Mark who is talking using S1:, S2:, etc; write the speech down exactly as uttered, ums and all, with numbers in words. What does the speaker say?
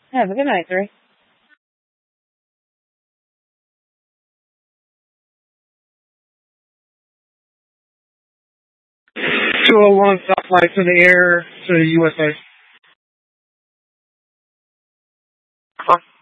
S1: Have a good night, three. two oh one, stop flights in the air to the U S A.